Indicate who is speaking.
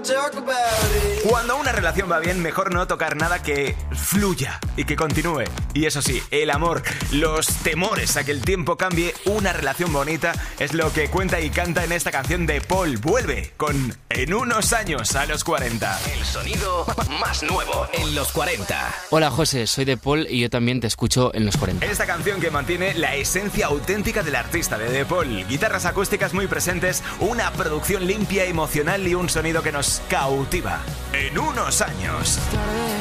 Speaker 1: Cuando una relación va bien, mejor no tocar nada que fluya y que continúe. Y eso sí, el amor, los temores a que el tiempo cambie una relación bonita es lo que cuenta y canta en esta canción de Paul. Vuelve con En unos años a los 40.
Speaker 2: El sonido más nuevo en los 40.
Speaker 3: Hola José, soy de Paul y yo también te escucho en los 40.
Speaker 1: Esta canción que mantiene la esencia auténtica del artista de Paul. Guitarras acústicas muy presentes, una producción limpia, emocional y un sonido que nos cautiva. En unos años.